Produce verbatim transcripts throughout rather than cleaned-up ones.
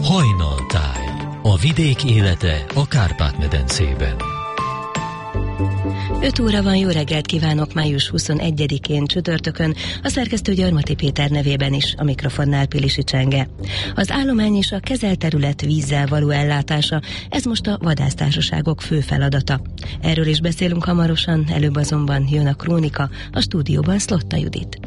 Hajnaltáj. A vidék élete a Kárpát-medencében. öt óra van, jó reggelt kívánok május huszonegyedikén csütörtökön, a szerkesztő Gyarmati Péter nevében is, a mikrofonnál Pilisi Csenge. Az állomány és a kezelt terület vízzel való ellátása, ez most a vadásztársaságok fő feladata. Erről is beszélünk hamarosan, előbb azonban jön a krónika, a stúdióban Szlotta Judit.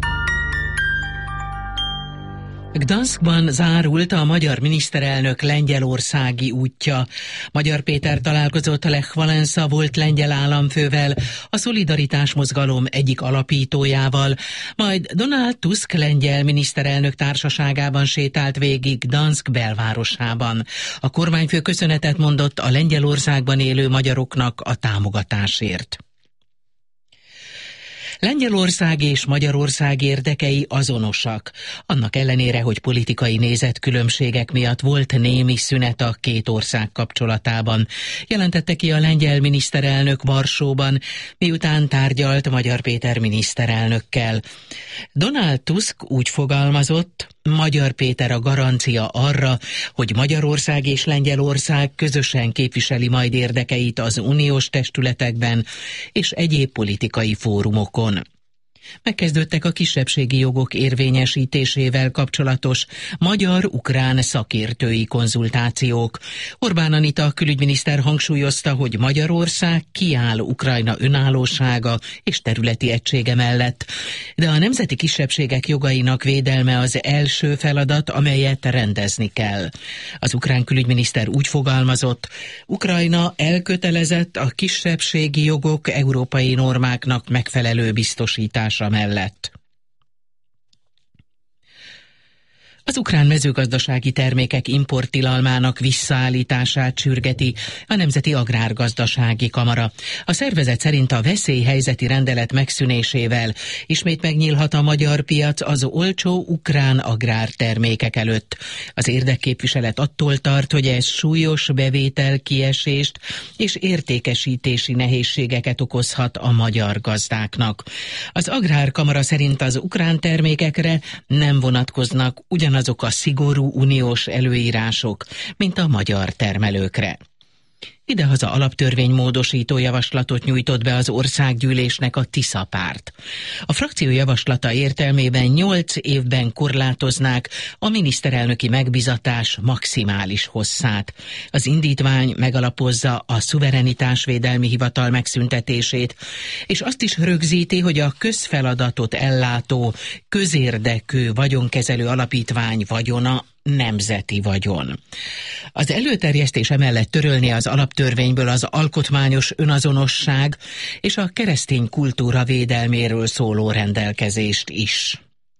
Gdanskban zárult a magyar miniszterelnök lengyelországi útja. Magyar Péter találkozott Lech Walesa volt lengyel államfővel, a Szolidaritás mozgalom egyik alapítójával, majd Donald Tusk lengyel miniszterelnök társaságában sétált végig Gdansk belvárosában. A kormányfő köszönetet mondott a Lengyelországban élő magyaroknak a támogatásért. Lengyelország és Magyarország érdekei azonosak. Annak ellenére, hogy politikai nézetkülönbségek miatt volt némi szünet a két ország kapcsolatában, jelentette ki a lengyel miniszterelnök Varsóban, miután tárgyalt Magyar Péter miniszterelnökkel. Donald Tusk úgy fogalmazott, Magyar Péter a garancia arra, hogy Magyarország és Lengyelország közösen képviseli majd érdekeit az uniós testületekben és egyéb politikai fórumokon. Megkezdődtek a kisebbségi jogok érvényesítésével kapcsolatos magyar-ukrán szakértői konzultációk. Orbán Anita külügyminiszter hangsúlyozta, hogy Magyarország kiáll Ukrajna önállósága és területi egysége mellett, de a nemzeti kisebbségek jogainak védelme az első feladat, amelyet rendezni kell. Az ukrán külügyminiszter úgy fogalmazott, Ukrajna elkötelezett a kisebbségi jogok európai normáknak megfelelő biztosítása mellett. Az ukrán mezőgazdasági termékek importtilalmának visszaállítását sürgeti a Nemzeti Agrárgazdasági Kamara. A szervezet szerint a veszélyhelyzeti rendelet megszűnésével ismét megnyílhat a magyar piac az olcsó ukrán agrártermékek előtt. Az érdekképviselet attól tart, hogy ez súlyos bevételkiesést és értékesítési nehézségeket okozhat a magyar gazdáknak. Az Agrárkamara szerint az ukrán termékekre nem vonatkoznak ugyan azok a szigorú uniós előírások, mint a magyar termelőkre. Idehaza alaptörvénymódosító javaslatot nyújtott be az országgyűlésnek a Tisza párt. A frakció javaslata értelmében nyolc évben korlátoznák a miniszterelnöki megbizatás maximális hosszát. Az indítvány megalapozza a szuverenitásvédelmi hivatal megszüntetését, és azt is rögzíti, hogy a közfeladatot ellátó, közérdekű vagyonkezelő alapítvány vagyona nemzeti vagyon. Az előterjesztés emellett törölni az alaptörvényből az alkotmányos önazonosság és a keresztény kultúra védelméről szóló rendelkezést is.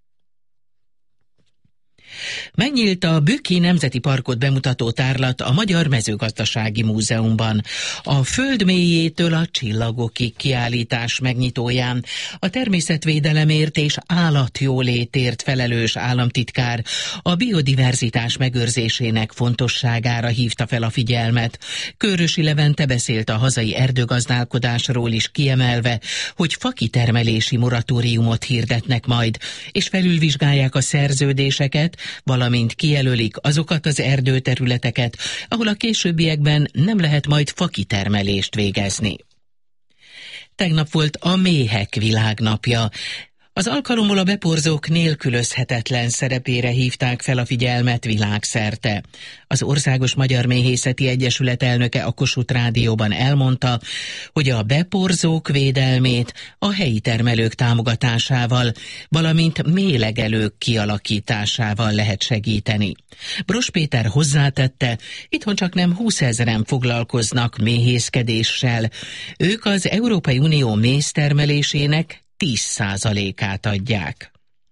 Megnyílt a Bükki Nemzeti Parkot bemutató tárlat a Magyar Mezőgazdasági Múzeumban. A föld mélyétől a csillagokig kiállítás megnyitóján a természetvédelemért és állatjólétért felelős államtitkár a biodiverzitás megőrzésének fontosságára hívta fel a figyelmet. Kőrösi Levente beszélt a hazai erdőgazdálkodásról is, kiemelve, hogy fakitermelési moratóriumot hirdetnek majd, és felülvizsgálják a szerződéseket, valamint kijelölik azokat az erdőterületeket, ahol a későbbiekben nem lehet majd fakitermelést végezni. Tegnap volt a Méhek Világnapja. Az alkalommal a beporzók nélkülözhetetlen szerepére hívták fel a figyelmet világszerte. Az Országos Magyar Méhészeti Egyesület elnöke a Kossuth Rádióban elmondta, hogy a beporzók védelmét a helyi termelők támogatásával, valamint méhlegelők kialakításával lehet segíteni. Bross Péter hozzátette, itthon csak nem húszezren foglalkoznak méhészkedéssel. Ők az Európai Unió méztermelésének tíz százalékát adják.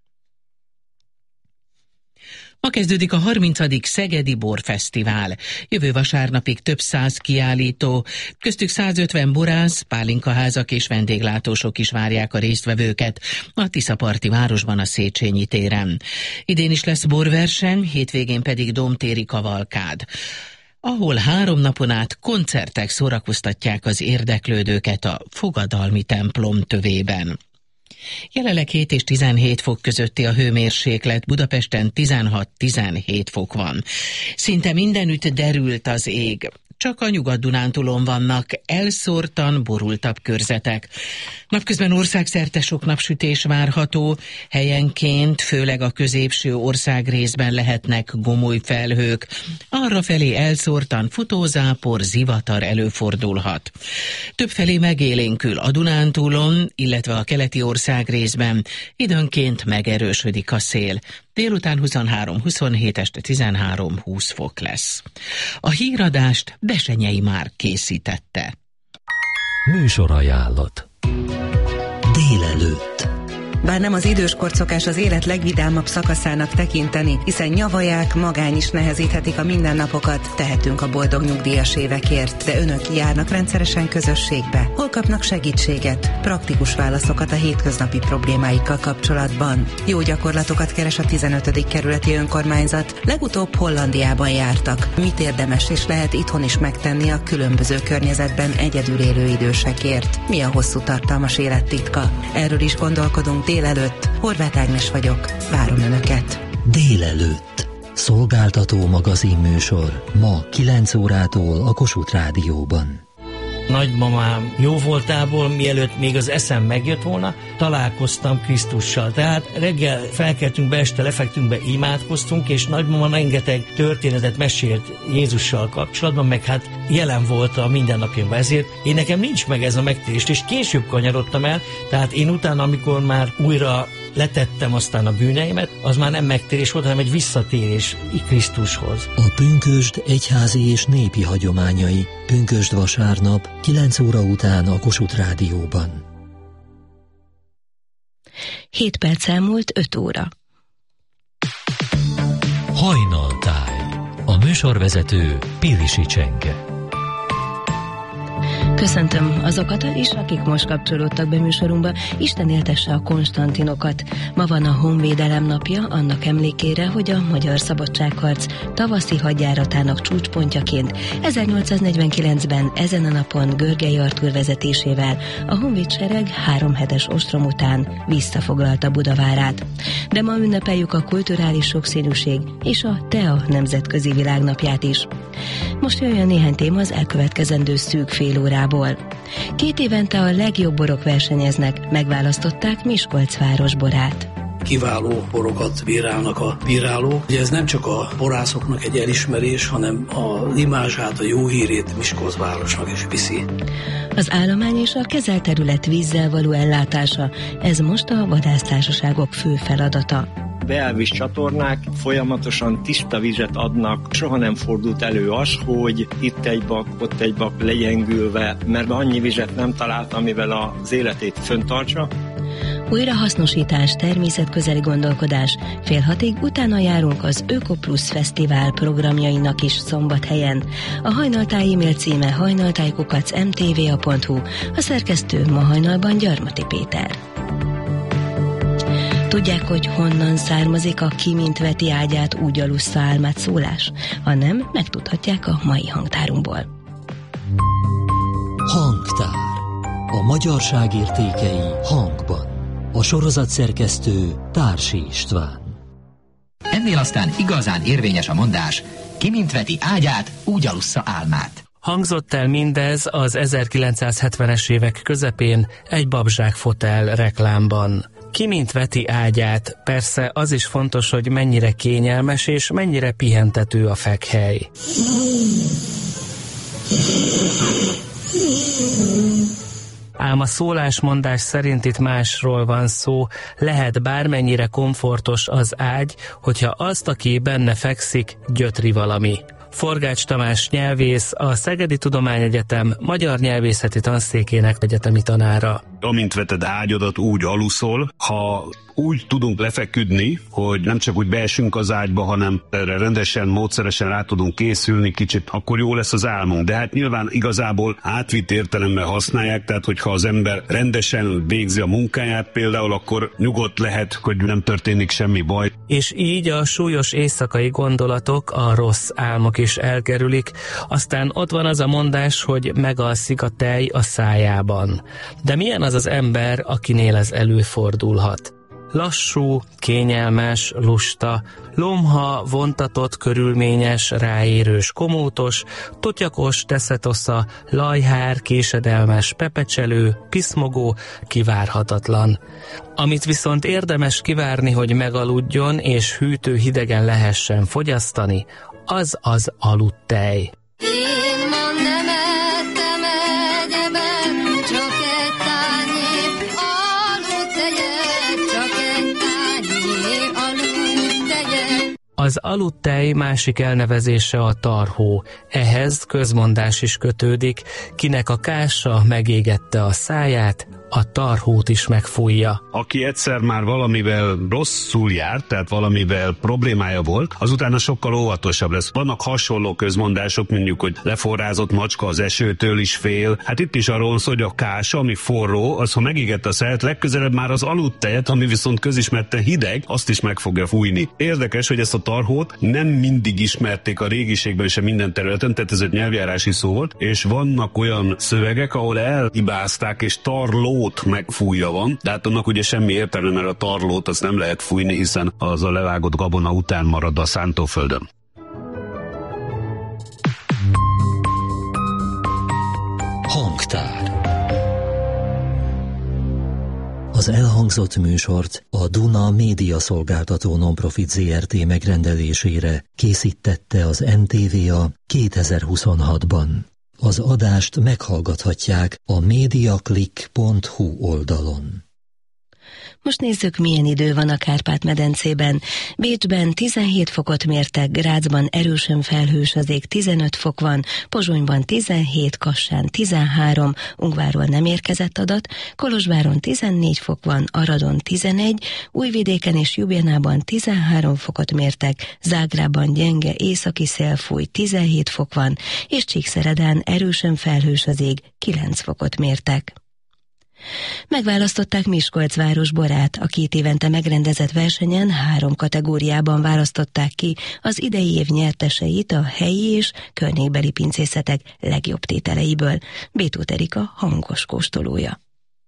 Ma kezdődik a harmincadik Szegedi Borfesztivál. Jövő vasárnapig több száz kiállító, köztük százötven borász, pálinkaházak és vendéglátósok is várják a résztvevőket a Tiszaparti városban, a Széchenyi téren. Idén is lesz borverseny, hétvégén pedig domtéri kavalkád, ahol három napon át koncertek szórakoztatják az érdeklődőket a fogadalmi templom tövében. Jelenleg hét és tizenhét fok közötti a hőmérséklet, Budapesten tizenhat-tizenhét fok van. Szinte mindenütt derült az ég. Csak a Nyugat-Dunántúlon vannak elszórtan borultabb körzetek. Napközben országszerte sok napsütés várható, helyenként, főleg a középső országrészben lehetnek gomoly felhők. Arrafelé elszórtan futózápor, zivatar előfordulhat. Többfelé megélénkül a Dunántúlon, illetve a keleti országrészben, időnként megerősödik a szél. Délután huszonhárom-huszonhét, este tizenhárom-húsz fok lesz. A híradást Besenyei Márk készítette. Műsorajánlat. Délelőtt. Bár nem az időskort szokás az élet legvidámabb szakaszának tekinteni, hiszen nyavaják, magány is nehezíthetik a mindennapokat, tehetünk a boldog nyugdíjas évekért, de önök járnak rendszeresen közösségbe. Hol kapnak segítséget, praktikus válaszokat a hétköznapi problémáikkal kapcsolatban? Jó gyakorlatokat keres a tizenötödik kerületi önkormányzat, legutóbb Hollandiában jártak. Mit érdemes és lehet itthon is megtenni a különböző környezetben egyedül élő idősekért? Mi a hosszú tartalmas élet titka? Erről is gondolkodunk délelőtt. Horváth Ágnes vagyok. Várom Önöket. Délelőtt. Szolgáltató magazinműsor. Ma kilenc órától a Kossuth Rádióban. Nagymamám jó voltából, mielőtt még az eszem megjött volna, találkoztam Krisztussal. Tehát reggel felkeltünk be, este lefektünk be, imádkoztunk, és nagymama rengeteg történetet mesélt Jézussal kapcsolatban, meg hát jelen volt a mindennapjainkban. Ezért én nekem nincs meg ez a megtérés, és később kanyarodtam el, tehát én utána, amikor már újra letettem aztán a bűneimet, az már nem megtérés volt, hanem egy visszatérés Krisztushoz. A pünkösd egyházi és népi hagyományai. Pünkösd vasárnap, kilenc óra után a Kossuth Rádióban. hét perc elmúlt öt óra. Hajnaltáj. A műsorvezető Pilisi Csenge. Köszöntöm azokat is, akik most kapcsolódtak be műsorunkba. Isten éltesse a Konstantinokat. Ma van a Honvédelem napja, annak emlékére, hogy a magyar szabadságharc tavaszi hadjáratának csúcspontjaként ezernyolcszáznegyvenkilencben ezen a napon Görgei Artúr vezetésével a honvédsereg három hetes ostrom után visszafoglalta Budavárát. De ma ünnepeljük a kulturális sokszínűség és a TEA nemzetközi világnapját is. Most jöjjön néhány téma az elkövetkezendő szűk fél órából. Két évente a legjobb borok versenyeznek, megválasztották Miskolc város borát. Kiváló borokat bírálnak a bírálók. Ugye ez nem csak a borászoknak egy elismerés, hanem a imázsát, a jó hírét Miskolc városnak is viszi. Az állomány és a kezelt terület vízzel való ellátása, ez most a vadásztársaságok fő feladata. Beelvíz csatornák folyamatosan tiszta vizet adnak. Soha nem fordult elő az, hogy itt egy bak, ott egy bak legyengülve, mert annyi vizet nem talált, amivel az életét föntartsa. Újrahasznosítás, természetközeli gondolkodás. Fél hatig utána járunk az Ökoplusz Fesztivál programjainak is Szombathelyen. A Hajnaltáj e-mail címe hajnaltájkukac em té vé á pont hu, a szerkesztő ma hajnalban Gyarmati Péter. Tudják, hogy honnan származik a ki mint veti ágyát, úgy alussza álmát szólás? Ha nem, megtudhatják a mai hangtárunkból. Hangtár. A magyarság értékei hangban. A sorozat szerkesztő Társi István. Ennél aztán igazán érvényes a mondás, ki mint veti ágyát, úgy alussza álmát. Hangzott el mindez az ezerkilencszázhetvenes évek közepén egy babzsák fotel reklámban. Ki mint veti ágyát, persze az is fontos, hogy mennyire kényelmes és mennyire pihentető a fekhely. Ám a szólásmondás szerint itt másról van szó, lehet bármennyire komfortos az ágy, hogyha azt, aki benne fekszik, gyötri valami. Forgács Tamás nyelvész, a Szegedi Tudományegyetem magyar nyelvészeti tanszékének egyetemi tanára. Amint veted ágyadat, úgy aluszol. Ha úgy tudunk lefeküdni, hogy nem csak úgy beesünk az ágyba, hanem erre rendesen, módszeresen rá tudunk készülni kicsit, akkor jó lesz az álmunk. De hát nyilván igazából átvitt értelemmel használják, tehát hogyha az ember rendesen végzi a munkáját például, akkor nyugodt lehet, hogy nem történik semmi baj. És így a súlyos éjszakai gondolatok, a rossz álmok is elkerülik. Aztán ott van az a mondás, hogy megalszik a tej a szájában. De milyen az az ember, akinél ez előfordulhat? Lassú, kényelmes, lusta, lomha, vontatott, körülményes, ráérős, komótos, totyakos, teszetosza, lajhár, késedelmes, pepecselő, piszmogó, kivárhatatlan. Amit viszont érdemes kivárni, hogy megaludjon és hűtő hidegen lehessen fogyasztani, az az aludtej. Az aludtej másik elnevezése a tarhó. Ehhez közmondás is kötődik, kinek a kása megégette a száját, a tarhót is megfújja. Aki egyszer már valamivel rosszul járt, tehát valamivel problémája volt, azután sokkal óvatosabb lesz. Vannak hasonló közmondások, mondjuk, hogy leforrázott macska az esőtől is fél. Hát itt is arról szól, hogy a kása, ami forró, az ha megégette a száját, legközelebb már az aludtejet, ami viszont közismerten hideg, azt is meg fogja fújni. Érdekes, hogy ezt a tarhót nem mindig ismerték a régiségben és a minden területen, tehát ez egy nyelvjárási szó volt, és vannak olyan szövegek, ahol elhibázták, és tarló megfújja van, de hát annak ugye semmi értelme, mert a tarlót azt nem lehet fújni, hiszen az a levágott gabona után marad a szántóföldön. Hangtár. Az elhangzott műsort a Duna Média Szolgáltató Nonprofit zé er té megrendelésére készítette az en té vé á kétezer-huszonhatban. Az adást meghallgathatják a mediaclick pont hu oldalon. Most nézzük, milyen idő van a Kárpát-medencében. Bécsben tizenhét fokot mértek, Grácsban erősen felhős az ég, tizenöt fok van, Pozsonyban tizenhét, Kassán tizenhárom, Ungvárról nem érkezett adat, Kolozsváron tizennégy fok van, Aradon tizenegy, Újvidéken és Ljubljanában tizenhárom fokot mértek, Zágrában gyenge északi szél fúj, tizenhét fok van, és Csíkszeredán erősen felhős az ég, kilenc fokot mértek. Megválasztották Miskolc városborát, a két évente megrendezett versenyen három kategóriában választották ki az idei év nyerteseit a helyi és környékbeli pincészetek legjobb tételeiből. Bétóth Erika hangos kóstolója.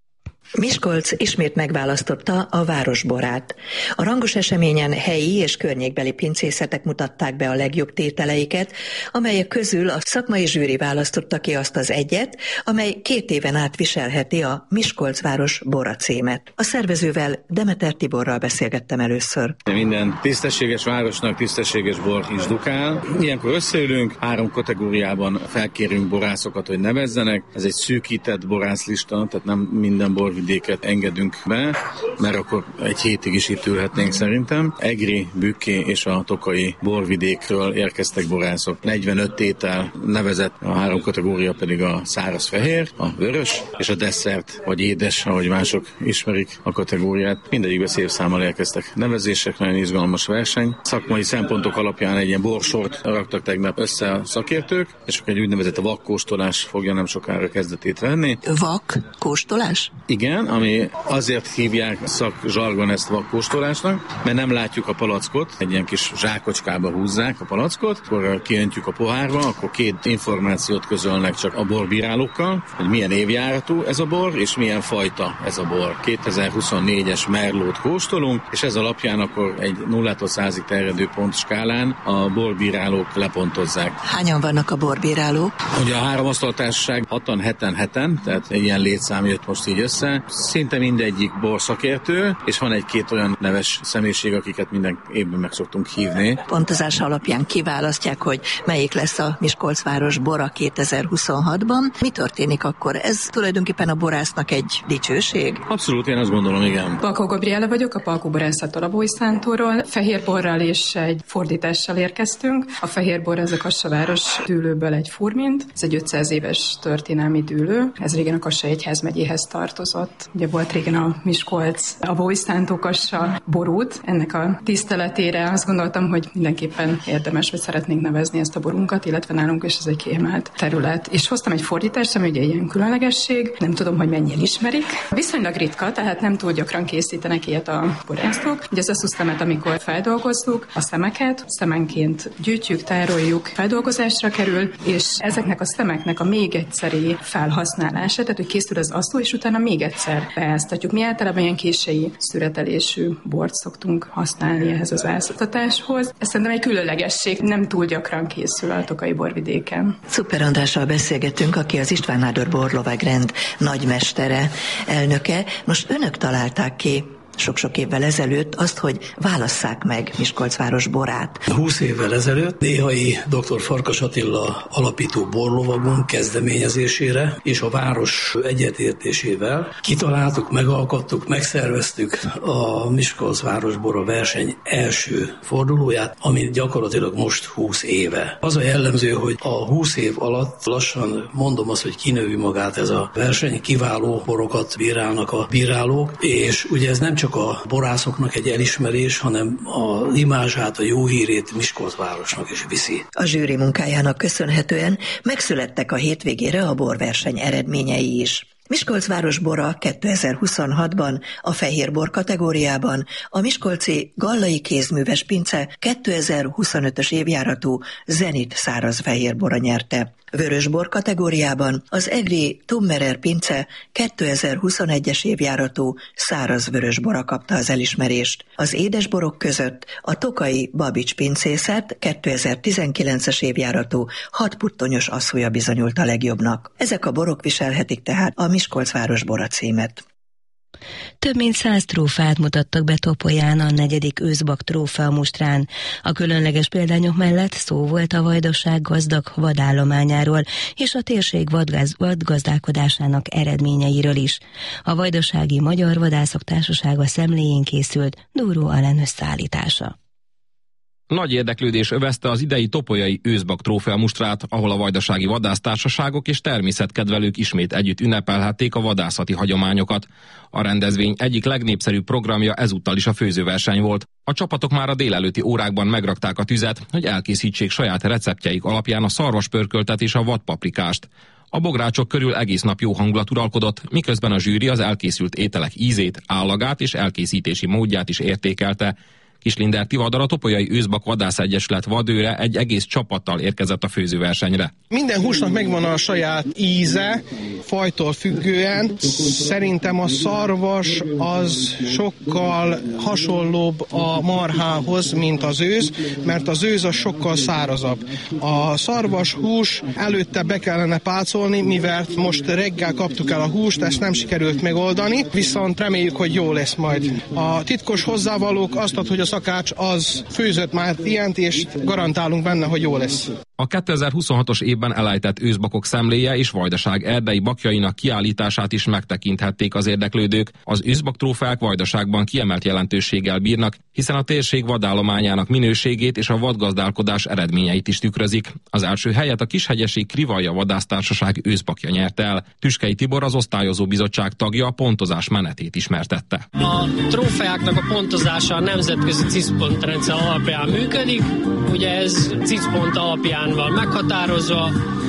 Miskolc ismét megválasztotta a városborát. A rangos eseményen helyi és környékbeli pincészetek mutatták be a legjobb tételeiket, amelyek közül a szakmai zsűri választotta ki azt az egyet, amely két éven át viselheti a Miskolcváros bora címet. A szervezővel, Demeter Tiborral beszélgettem először. Minden tisztességes városnak tisztességes bor is dukál. Ilyenkor összeülünk, három kategóriában felkérünk borászokat, hogy nevezzenek. Ez egy szűkített borászlista, tehát nem minden bor vidéket engedünk be, mert akkor egy hétig is itt ülhetnénk szerintem. Egri, Bükké és a Tokai borvidékről érkeztek borászok. negyvenöt tétel nevezett, a három kategória pedig a száraz fehér, a vörös és a desszert, vagy édes, ahogy mások ismerik a kategóriát. Mindegyikbe szép számmal érkeztek nevezések, nagyon izgalmas verseny. Szakmai szempontok alapján egy ilyen borsort raktak tegnap össze a szakértők, és akkor egy úgynevezett vakkóstolás fogja nem sokára kezdetét venni. Vakkóstolás? Igen, ami azért hívják szakzsargon ezt vakkóstolásnak, mert nem látjuk a palackot, egy ilyen kis zsákocskába húzzák a palackot, akkor kiöntjük a pohárba, akkor két információt közölnek csak a borbírálókkal, hogy milyen évjáratú ez a bor, és milyen fajta ez a bor. kétezer-huszonnégyes merlót kóstolunk, és ez alapján akkor egy nullától százig terjedő pontskálán a borbírálók lepontozzák. Hányan vannak a borbírálók? Ugye a három asztaltársaság hatan, heten, heten, tehát egy ilyen létszám jött most így össze. Szinte mindegyik borszakértő, és van egy-két olyan neves személyiség, akiket minden évben meg szoktunk hívni. Pontozás alapján kiválasztják, hogy melyik lesz a Miskolcváros bora kétezer-huszonhatban. Mi történik akkor? Ez tulajdonképpen a borásznak egy dicsőség? Abszolút, én azt gondolom, igen. Palkó Gabriela vagyok, a Palkó Borászat Alabói Szántóról. Fehérborral és egy fordítással érkeztünk. A fehérbor ez a Kassaváros dűlőből egy furmint. Ez egy ötszáz éves történelmi dűlő. Ez régen a Kassa egyházmegyéhez tartozott. hozott. Ugye volt régen a Miskolc, a Bolyszántokassa borút. Ennek a tiszteletére azt gondoltam, hogy mindenképpen érdemes, vagy szeretnénk nevezni ezt a borunkat, illetve nálunk is ez egy kiemelt terület. És hoztam egy fordítást, ami ugye ilyen különlegesség, nem tudom, hogy mennyien ismerik. Viszonylag ritka, tehát nem túl gyakran készítenek ilyet a borászok. Ugye az összusztemet, amikor feldolgozzuk, a szemeket szemenként gyűjtjük, tároljuk, feldolgozásra kerül, és ezeknek a szemeknek a még egyszeri felhasználása, tehát hogy készül az asztó, és utána még egyszer beáztatjuk. Mi általában ilyen kései szüretelésű bort szoktunk használni ehhez az áztatáshoz. Ez szerintem egy különlegesség, nem túl gyakran készül a Tokaji borvidéken. Szuper Andrással beszélgetünk, aki az István Nádor borlovagrend nagymestere, elnöke. Most önök találták ki sok-sok évvel ezelőtt azt, hogy válasszák meg Miskolcváros borát. húsz évvel ezelőtt néhai dr. Farkas Attila alapító borlovagunk kezdeményezésére és a város egyetértésével kitaláltuk, megalkottuk, megszerveztük a Miskolcváros bora verseny első fordulóját, ami gyakorlatilag most húsz éve. Az a jellemző, hogy a húsz év alatt lassan mondom azt, hogy kinövi magát ez a verseny, kiváló borokat bírálnak a bírálók, és ugye ez nem csak a borászoknak egy elismerés, hanem az imázsát, a jó hírét Miskolcvárosnak is viszi. A zsűri munkájának köszönhetően megszülettek a hétvégére a borverseny eredményei is. Miskolcváros bora kétezer-huszonhatban a fehérbor kategóriában a miskolci Gallai Kézműves Pince kétezer-huszonötös évjáratú Zenit száraz fehérbora nyerte. Vörösbor kategóriában az egri Tummerer Pince kétezer-huszonegyes évjáratú száraz vörösbora kapta az elismerést. Az édesborok között a Tokaji Babics pincészet kétezer-tizenkilences évjáratú hatputtonyos asszúja bizonyult a legjobbnak. Ezek a borok viselhetik tehát a Miskolcváros bora címet. Több mint száz trófát mutattak be Topolyán a negyedik őszbak trófea mustrán. A különleges példányok mellett szó volt a vajdaság gazdag vadállományáról és a térség vadgáz, vadgazdálkodásának eredményeiről is. A Vajdasági Magyar Vadászok Társasága szemléjén készült Dúró Alen összeállítása. Nagy érdeklődés övezte az idei topolyai őszbak trófea mustrát, ahol a vajdasági vadásztársaságok és természetkedvelők ismét együtt ünnepelhették a vadászati hagyományokat. A rendezvény egyik legnépszerűbb programja ezúttal is a főzőverseny volt. A csapatok már a délelőtti órákban megrakták a tüzet, hogy elkészítsék saját receptjeik alapján a szarvaspörköltet és a vadpaprikást. A bográcsok körül egész nap jó hangulat uralkodott, miközben a zsűri az elkészült ételek ízét, állagát és elkészítési módját is értékelte. Kislinder Tivadar, a Topolyai Őszbak Vadászegyesület vadőre egy egész csapattal érkezett a főzőversenyre. Minden húsnak megvan a saját íze, fajtól függően. Szerintem a szarvas az sokkal hasonlóbb a marhához, mint az őz, mert az őz az sokkal szárazabb. A szarvas hús előtte be kellene pácolni, mivel most reggel kaptuk el a húst, ezt nem sikerült megoldani, viszont reméljük, hogy jó lesz majd. A titkos hozzávalók azt ad, hogy a szakács az főzött már ilyent, és garantálunk benne, hogy jó lesz. A kétezer-huszonhatos évben elejtett őszbakok szemléje és Vajdaság erdei bakjainak kiállítását is megtekinthették az érdeklődők. Az őszbak trófeák Vajdaságban kiemelt jelentőséggel bírnak, hiszen a térség vadállományának minőségét és a vadgazdálkodás eredményeit is tükrözik. Az első helyet a Kishegyesi Krivalja Vadásztársaság őszbakja nyerte el. Tüskei Tibor, az osztályozó bizottság tagja, a pontozás menetét ismertette. A trófeáknak a pontozása a nemzetközi cicpontrendszer alapján működik. Ugye ez cicpont alapján van meghatározva,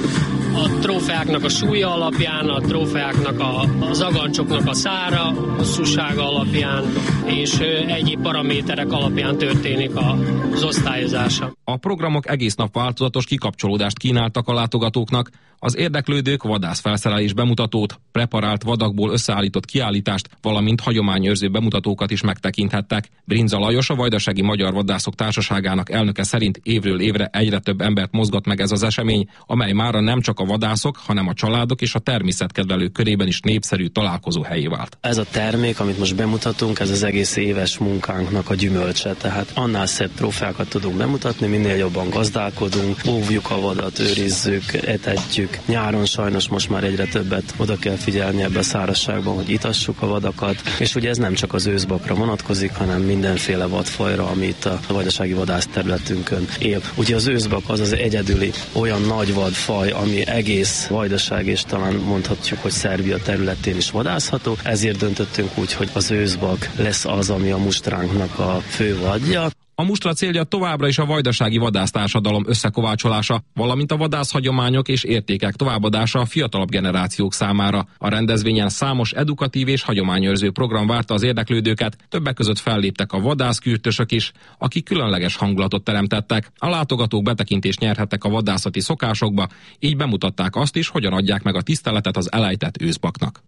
a trófeáknak a súlya alapján, a trófeáknak a, az agancsoknak a szára, hosszúsága alapján és egyéb paraméterek alapján történik az osztályozása. A programok egész nap változatos kikapcsolódást kínáltak a látogatóknak. Az érdeklődők vadászfelszerelés bemutatót, preparált vadakból összeállított kiállítást, valamint hagyományőrző bemutatókat is megtekinthettek. Brinza Lajos, a Vajdasági Magyar Vadászok Társaságának elnöke szerint évről évre egyre több embert mozgat meg ez az esemény, amely mára nem csak a vadászok, hanem a családok és a természetkedvelők körében is népszerű találkozóhelyé vált. Ez a termék, amit most bemutatunk, ez az egész éves munkánknak a gyümölcse, tehát annál szebb trófeákat tudunk bemutatni, minél jobban gazdálkodunk, óvjuk a vadat, őrizzük, etetjük. Nyáron sajnos most már egyre többet oda kell figyelni ebbe a szárazságban, hogy itassuk a vadakat, és ugye ez nem csak az őszbakra vonatkozik, hanem mindenféle vadfajra, ami itt a vajdasági vadászterületünkön él. Ugye az őszbak az az egyedüli olyan nagy vadfaj, ami egész Vajdaság és talán mondhatjuk, hogy Szerbia területén is vadászható. Ezért döntöttünk úgy, hogy az őszbak lesz az, ami a mustránknak a fő vadja. A mustra célja továbbra is a vajdasági vadásztársadalom összekovácsolása, valamint a vadászhagyományok és értékek továbbadása a fiatalabb generációk számára. A rendezvényen számos edukatív és hagyományőrző program várta az érdeklődőket, többek között felléptek a vadászkürtösök is, akik különleges hangulatot teremtettek. A látogatók betekintést nyerhettek a vadászati szokásokba, így bemutatták azt is, hogyan adják meg a tiszteletet az elejtett őszbaknak.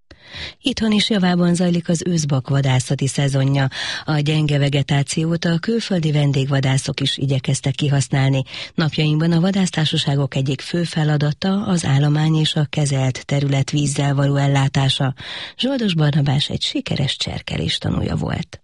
Itthon is javában zajlik az őszbak vadászati szezonja. A gyenge vegetációt a külföldi vendégvadászok is igyekeztek kihasználni. Napjainkban a vadásztársaságok egyik fő feladata az állomány és a kezelt terület vízzel való ellátása. Zsoldos Barnabás egy sikeres cserkelés tanúja volt.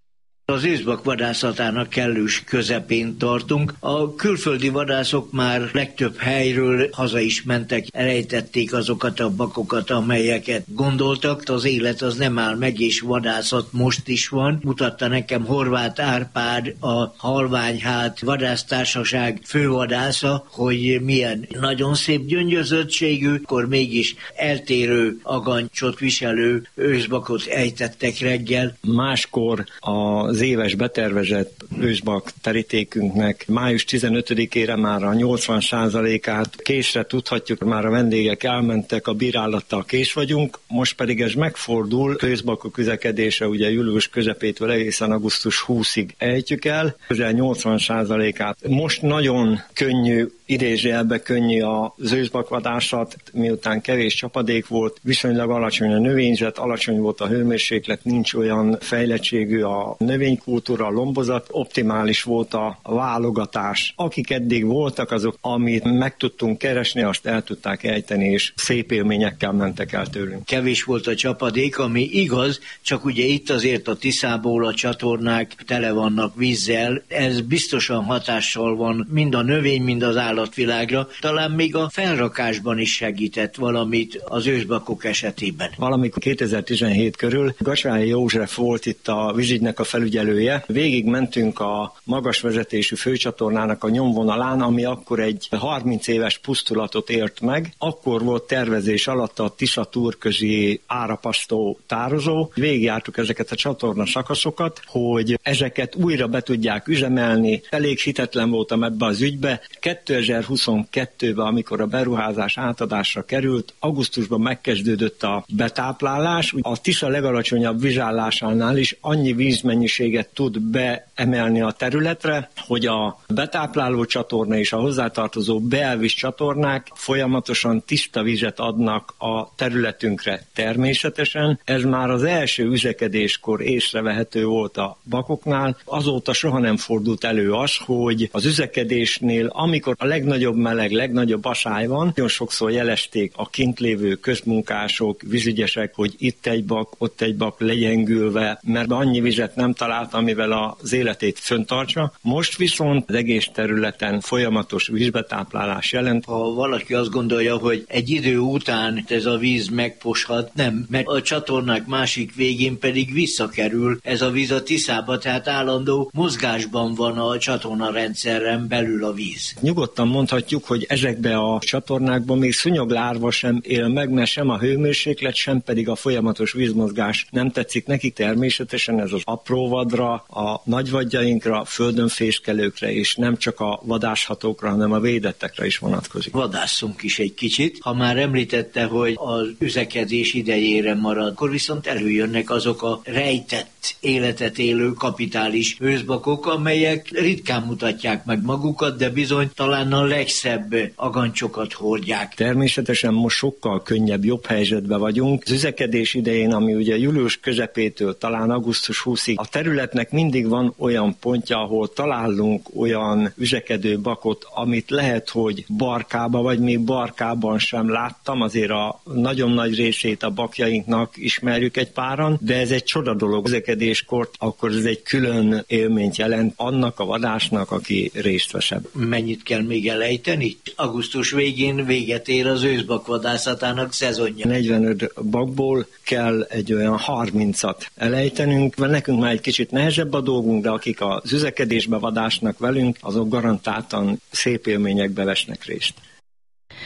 Az őszbak vadászatának kellős közepén tartunk. A külföldi vadászok már legtöbb helyről haza is mentek, elejtették azokat a bakokat, amelyeket gondoltak. Az élet az nem áll meg, és vadászat most is van. Mutatta nekem Horváth Árpád, a Halványhát vadásztársaság fővadásza, hogy milyen nagyon szép gyöngyözöttségű, akkor mégis eltérő agancsot viselő őszbakot ejtettek reggel. Máskor a az éves betervezett őszbak terítékünknek május tizenötödikére már a nyolcvan százalékát késre tudhatjuk, már a vendégek elmentek, a bírálattal kés vagyunk, most pedig ez megfordul, őszbakok üzekedése ugye július közepétől egészen augusztus huszadikáig ejtjük el, közel nyolcvan százalékát. Most nagyon könnyű, idézőjelben könnyű az őszbakvadászat, miután kevés csapadék volt, viszonylag alacsony a növényzet, alacsony volt a hőmérséklet, nincs olyan fejlettségű a növénykultúra, a lombozat, optimális volt a válogatás. Akik eddig voltak, azok, amit meg tudtunk keresni, azt el tudták ejteni, és szép élményekkel mentek el tőlünk. Kevés volt a csapadék, ami igaz, csak ugye itt azért a Tiszából a csatornák tele vannak vízzel, ez biztosan hatással van mind a növény, mind az állatvilágra, talán még a felrakásban is segített valamit az őszbakok esetében. Valamikor kétezer-tizenhét körül Gacsvályi József volt itt a vízügynek a felügyelője. Végig mentünk a magas vezetésű főcsatornának a nyomvonalán, ami akkor egy harminc éves pusztulatot ért meg. Akkor volt tervezés alatt a Tisza-Turközi árapasztó tározó. Végigjártuk ezeket a csatorna szakaszokat, hogy ezeket újra be tudják üzemelni. Elég hitetlen voltam ebbe az ügybe. kétezer-huszonkettőben, amikor a beruházás átadásra került, augusztusban megkezdődött a betáplálás. A Tisza legalacsonyabb vízállásánál is annyi vízmennyiséget tud beemelni a területre, hogy a betápláló csatorna és a hozzátartozó belvíz csatornák folyamatosan tiszta vizet adnak a területünkre. Természetesen ez már az első üzekedéskor észrevehető volt a bakoknál. Azóta soha nem fordult elő az, hogy az üzekedésnél, amikor a legnagyobb meleg, legnagyobb asály van, nagyon sokszor jelezték a kint lévő közmunkások, vízügyesek, hogy itt egy bak, ott egy bak legyengülve, mert annyi vizet nem talált, amivel az életét föntartsa. Most viszont az egész területen folyamatos vízbetáplálás jelent. Ha valaki azt gondolja, hogy egy idő után ez a víz megposhat, nem, mert a csatornák másik végén pedig visszakerül ez a víz a Tiszába, tehát állandó mozgásban van a csatornarendszeren belül a víz. Nyugodtan mondhatjuk, hogy ezekbe a csatornákban még szúnyoglárva sem él meg, mert sem a hőmérséklet, sem pedig a folyamatos vízmozgás nem tetszik neki. Természetesen ez az apró vadra, a nagyvadjainkra, földön fészkelőkre, és nem csak a vadáshatókra, hanem a védettekre is vonatkozik. Vadásszunk is egy kicsit. Ha már említette, hogy az üzekedés idejére marad, akkor viszont előjönnek azok a rejtett életet élő kapitális őszbakok, amelyek ritkán mutatják meg magukat, de bizony talán a legszebb agancsokat hordják. Természetesen most sokkal könnyebb, jobb helyzetben vagyunk. Az üzekedés idején, ami ugye július közepétől talán augusztus huszadikáig, a területnek mindig van olyan pontja, ahol találunk olyan üzekedő bakot, amit lehet, hogy barkába, vagy még barkában sem láttam, azért a nagyon nagy részét a bakjainknak ismerjük egy páran, de ez egy csoda dolog. Üzekedéskor akkor ez egy külön élményt jelent annak a vadásnak, aki részt vesz ebben. Mennyit kell még elejteni? Augusztus végén véget ér az őszbakvadászatának szezonja. negyvenöt bakból kell egy olyan harmincat elejtenünk, mert nekünk már egy kicsit nehezebb a dolgunk, de akik az üzekedésbe vadásnak velünk, azok garantáltan szép élményekbe vesznek részt.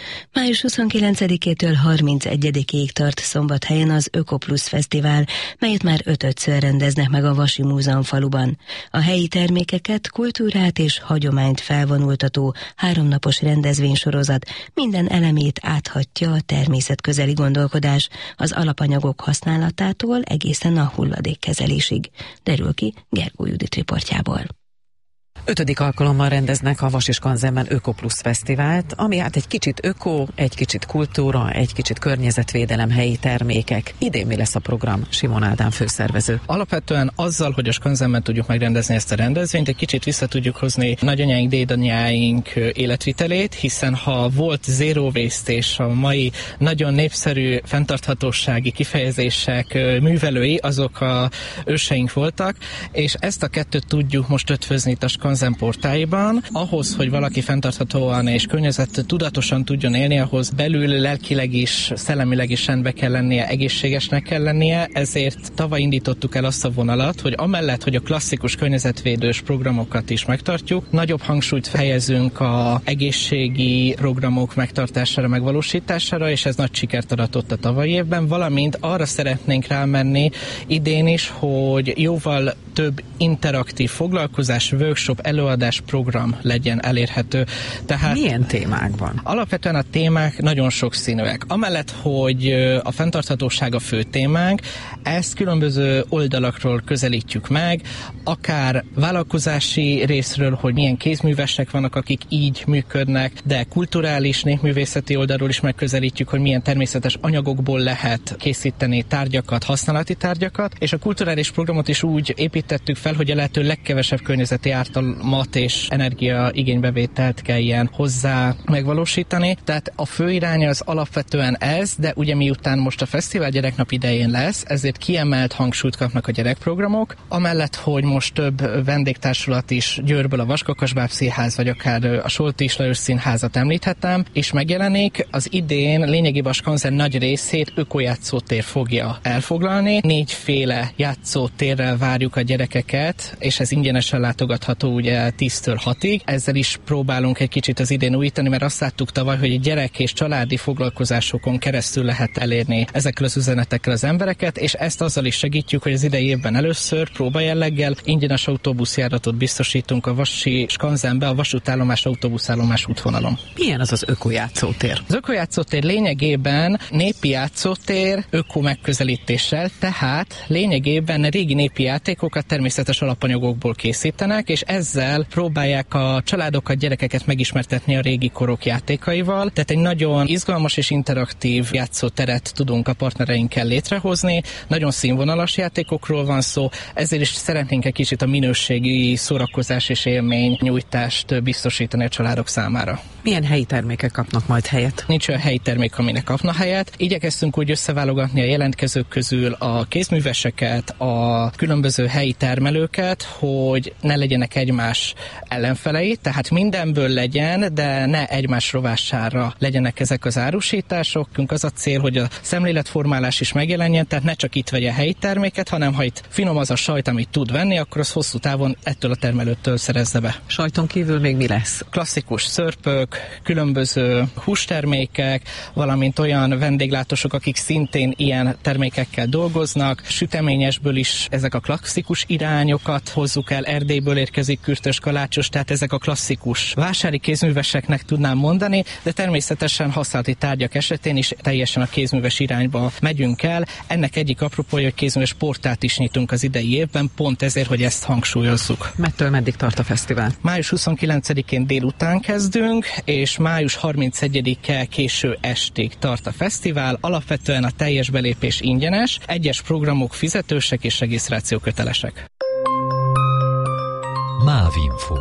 május huszonkilencedikétől harmincegyedikéig tart Szombathelyen az Ökoplusz Fesztivál, melyet már ötödször rendeznek meg a Vasi Múzeumfaluban. A helyi termékeket, kultúrát és hagyományt felvonultató háromnapos rendezvénysorozat minden elemét áthatja a természetközeli gondolkodás, az alapanyagok használatától egészen a hulladékkezelésig. Derül ki Gergó Judit riportjából. Ötödik alkalommal rendeznek a Vasiskanzenben Ökoplusz Fesztivált, ami hát egy kicsit öko, egy kicsit kultúra, egy kicsit környezetvédelem, helyi termékek. Idén mi lesz a program? Simon Ádám főszervező. Alapvetően azzal, hogy a Skanzenben tudjuk megrendezni ezt a rendezvényt, egy kicsit vissza tudjuk hozni nagyanyáink, dédanyáink életvitelét, hiszen ha volt zero waste és a mai nagyon népszerű fenntarthatósági kifejezések művelői, azok a őseink voltak, és ezt a kettőt tudjuk most ötvözni itt a Skanzen portáiban. Ahhoz, hogy valaki fenntarthatóan és környezet tudatosan tudjon élni, ahhoz belül lelkileg is, szellemileg is rendbe kell lennie, egészségesnek kell lennie, ezért tavaly indítottuk el azt a vonalat, hogy amellett, hogy a klasszikus környezetvédős programokat is megtartjuk, nagyobb hangsúlyt helyezünk a egészségi programok megtartására, megvalósítására, és ez nagy sikert aratott a tavalyi évben, valamint arra szeretnénk rámenni idén is, hogy jóval több interaktív foglalkozás, workshop, előadás, program legyen elérhető. Tehát milyen témákban? Alapvetően a témák nagyon sokszínűek. Amellett, hogy a fenntarthatóság a fő témánk, ezt különböző oldalakról közelítjük meg, akár vállalkozási részről, hogy milyen kézművesek vannak, akik így működnek, de kulturális, népművészeti oldalról is megközelítjük, hogy milyen természetes anyagokból lehet készíteni tárgyakat, használati tárgyakat, és a kulturális programot is úgy építettük fel, hogy a lehető legkevesebb környezeti ártalmat és energiaigénybevételt kelljen hozzá megvalósítani. Tehát a fő irány az alapvetően ez, de ugye miután most a fesztivál gyereknap idején lesz, ezért kiemelt hangsúlyt kapnak a gyerekprogramok, amellett, hogy most több vendégtársulat is Győrből a Vaskakasbáb Színház, vagy akár a Soltis Lajos Színházat említhettem, és megjelenik. Az idén lényegében a Skanzen nagy részét ökojátszótér fogja elfoglalni. Négyféle játszótérrel várjuk a gyerekeket, és ez ingyenesen látogatható ugye tíztől hatig. Ezzel is próbálunk egy kicsit az idén újítani, mert azt láttuk tavaly, hogy gyerek és családi foglalkozásokon keresztül lehet elérni ezekkel az üzenetekkel az embereket, és ezt azzal is segítjük, hogy az idei évben először próbajelleggel ingyenes autóbuszjáratot biztosítunk a Vasi Skanzenbe, a vasútállomás autóbuszállomás útvonalon. Milyen az az ökojátszótér? Az ökojátszótér lényegében népi játszótér öko megközelítéssel, tehát lényegében régi népi játékokat természetes alapanyagokból készítenek, és ezzel próbálják a családokat, gyerekeket megismertetni a régi korok játékaival. Tehát egy nagyon izgalmas és interaktív játszóteret tudunk a partnereinkkel létrehozni. Nagyon színvonalas játékokról van szó, ezért is szeretnénk egy kicsit a minőségi szórakozás és élmény nyújtást biztosítani a családok számára. Milyen helyi termékek kapnak majd helyet? Nincs olyan helyi termék, aminek kapna helyet. Igyekeztünk úgy összeválogatni a jelentkezők közül a kézműveseket, a különböző helyi termelőket, hogy ne legyenek egymás ellenfelei, tehát mindenből legyen, de ne egymás rovására legyenek ezek az árusítások. Az a cél, hogy a szemléletformálás is megjelenjen, tehát ne csak itt vegye helyi terméket, hanem ha itt finom az a sajt, amit tud venni, akkor az hosszú távon ettől a termelőtől szerezze be. Sajton kívül még mi lesz? Klasszikus szörpök, különböző hústermékek, valamint olyan vendéglátósok, akik szintén ilyen termékekkel dolgoznak. Süteményesből is ezek a klasszikus irányokat hozzuk el, Erdélyből érkezik kürtös kalácsos, tehát ezek a klasszikus vásári kézműveseknek tudnám mondani, de természetesen használati tárgyak esetén is teljesen a kézműves irányba megyünk el. Ennek egyik apropója, hogy kézműves portát is nyitunk az idei évben, pont ezért, hogy ezt hangsúlyozzuk. Mettől meddig tart a fesztivál? május huszonkilencedikén délután kezdünk, és május harmincegyedike késő estig tart a fesztivál. Alapvetően a teljes belépés ingyenes, egyes programok fizetősek és regisztráció kötelesek. Mávinfo.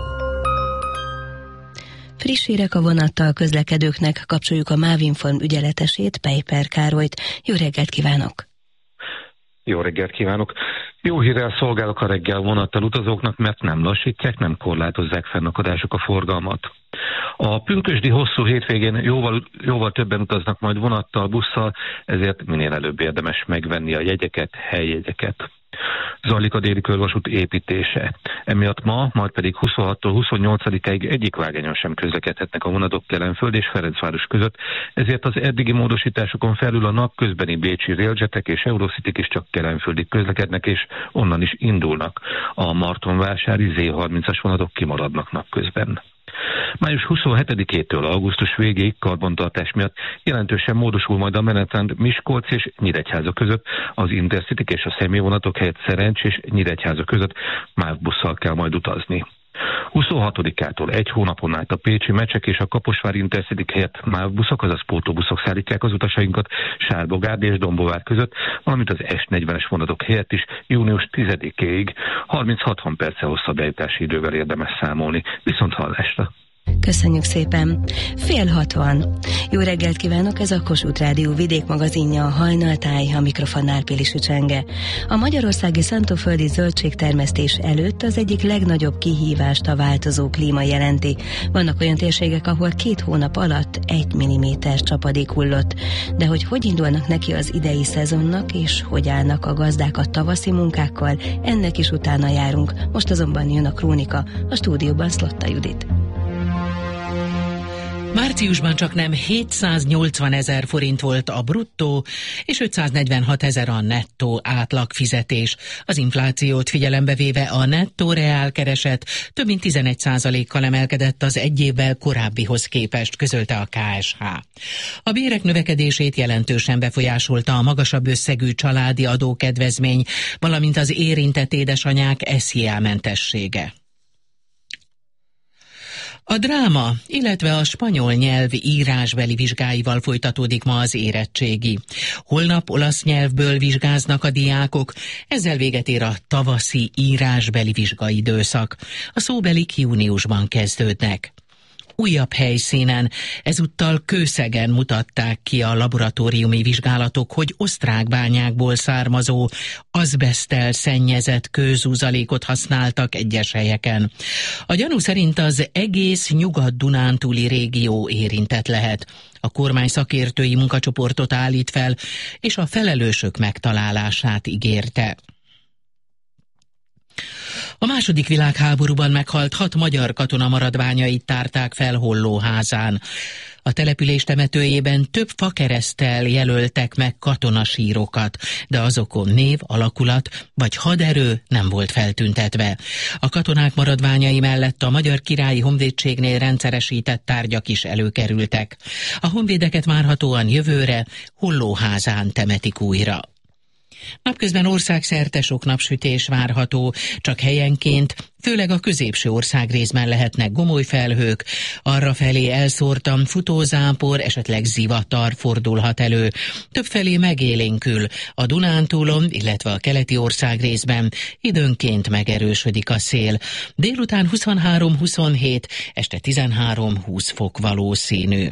Friss hírek a vonattal közlekedőknek, kapcsoljuk a Mávinfon ügyeletesét, Peiper Károlyt. Jó reggelt kívánok! Jó reggelt kívánok! Jó hírrel szolgálok a reggel vonattal utazóknak, mert nem lassítják, nem korlátozzák fennakadások a forgalmat. A pünkösdi hosszú hétvégén jóval, jóval többen utaznak majd vonattal, busszal, ezért minél előbb érdemes megvenni a jegyeket, helyjegyeket. Zajlik a déli körvasút építése. Emiatt ma, majd pedig huszonhattól huszonnyolcadikáig egyik vágányon sem közlekedhetnek a vonatok Kelenföld és Ferencváros között, ezért az eddigi módosításokon felül a napközbeni bécsi railjetek és Eurocityk is csak Kelenföldig közlekednek, és onnan is indulnak. A martonvásári zé harmincas vonatok kimaradnak napközben. május huszonhetedikétől augusztus végéig karbantartás miatt jelentősen módosul majd a menetrend Miskolc és Nyíregyháza között, az Intercityk és a személyvonatok helyett Szerencs és Nyíregyháza között MÁV busszal kell majd utazni. huszonhatodikától egy hónapon át a pécsi Mecsek és a Kaposvár Intercityk helyett MÁV buszok, azaz pótóbuszok szállítják az utasainkat Sárbogárd és Dombovár között, valamint az es negyvenes vonatok helyett is június tizedikéig harminc-hatvan perccel hosszabb eljutási idővel érdemes számolni. Viszont hallásra! Köszönjük szépen! Fél hatvan. Jó reggelt kívánok, ez a Kossuth Rádió vidékmagazinja, a Hajnaltáj, a mikrofonnál Pilisi Csenge. A magyarországi szántóföldi zöldségtermesztés előtt az egyik legnagyobb kihívást a változó klíma jelenti. Vannak olyan térségek, ahol két hónap alatt egy milliméter csapadék hullott. De hogy hogy indulnak neki az idei szezonnak, és hogy állnak a gazdák a tavaszi munkákkal, ennek is utána járunk. Most azonban jön a krónika, a stúdióban Szlotta Judit. Márciusban csaknem hétszáznyolcvan ezer forint volt a bruttó, és ötszáznegyvenhat ezer a nettó átlagfizetés. Az inflációt figyelembe véve a nettó reálkereset több mint tizenegy százalékkal emelkedett az egy évvel korábbihoz képest, közölte a ká es há. A bérek növekedését jelentősen befolyásolta a magasabb összegű családi adókedvezmény, valamint az érintett édesanyák es zé á-mentessége. A dráma, illetve a spanyol nyelv írásbeli vizsgáival folytatódik ma az érettségi. Holnap olasz nyelvből vizsgáznak a diákok, ezzel véget ér a tavaszi írásbeli vizsgaidőszak. A szóbelik júniusban kezdődnek. Újabb helyszínen, ezúttal Kőszegen mutatták ki a laboratóriumi vizsgálatok, hogy osztrák bányákból származó, azbeszttel szennyezett kőzúzalékot használtak egyes helyeken. A gyanú szerint az egész nyugat-dunántúli régió érintett lehet. A kormány szakértői munkacsoportot állít fel, és a felelősök megtalálását ígérte. A második világháborúban meghalt hat magyar katona maradványait tárták fel Hollóházán. A település temetőjében több fakereszttel jelöltek meg katonasírokat, de azokon név, alakulat vagy haderő nem volt feltüntetve. A katonák maradványai mellett a Magyar Királyi Honvédségnél rendszeresített tárgyak is előkerültek. A honvédeket várhatóan jövőre Hollóházán temetik újra. Napközben országszerte sok napsütés várható, csak helyenként, főleg a középső országrészben lehetnek gomoly felhők, arrafelé elszórtan futózápor, esetleg zivatar fordulhat elő. Többfelé megélénkül, a Dunántúlon, illetve a keleti országrészben időnként megerősödik a szél. Délután huszonhárom-huszonhét, este tizenhárom-húsz fok valószínű.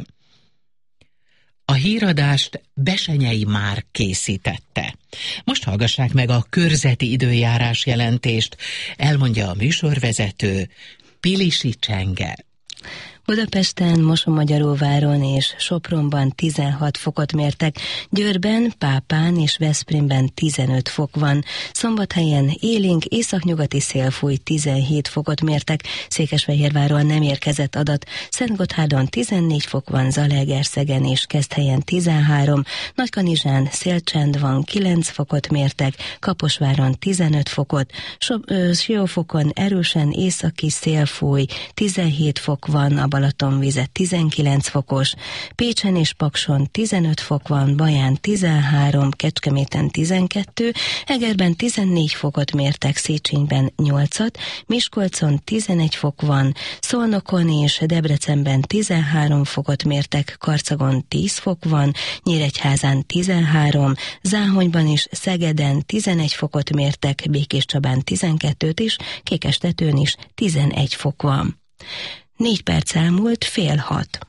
A híradást Besenyei Márk készítette. Most hallgassák meg a körzeti időjárás jelentést, elmondja a műsorvezető Pilisi Csenge. Budapesten, Mosonmagyaróváron és Sopronban tizenhat fokot mértek, Győrben, Pápán és Veszprémben tizenöt fok van, Szombathelyen élénk északnyugati szél fúj, tizenhét fokot mértek, Székesfehérváron nem érkezett adat, Szentgotthádon tizennégy fok van, Zalaegerszegen és Keszthelyen tizenhárom, Nagykanizsán szélcsend van, kilenc fokot mértek, Kaposváron tizenöt fokot, so- ö, Siófokon erősen északi szél fúj, tizenhét fok van, a Balatonvize tizenkilenc fokos, Pécsen és Pakson tizenöt fok van, Baján tizenhárom, Kecskeméten tizenkettő, Egerben tizennégy fokot mértek, Széchenyben nyolcat, Miskolcon tizenegy fok van, Szolnokon és Debrecenben tizenhárom fokot mértek, Karcagon tíz fok van, Nyíregyházán tizenhárom, Záhonyban és Szegeden tizenegy fokot mértek, Békéscsabán tizenkettőt is, Kékestetőn is tizenegy fok van. Négy perc elmúlt, fél hat.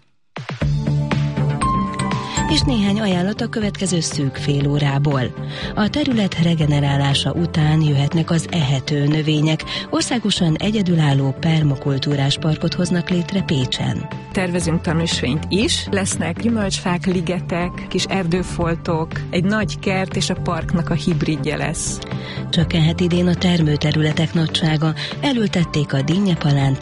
És néhány ajánlat a következő szűk fél órából. A terület regenerálása után jöhetnek az ehető növények. Országosan egyedülálló permakultúrás parkot hoznak létre Pécsen. tervezünk tanúsvényt is. Lesznek gyümölcsfák, ligetek, kis erdőfoltok, egy nagy kert és a parknak a hibridje lesz. Csökkenhet idén a termőterületek nagysága, elültették a dinnyepalánt,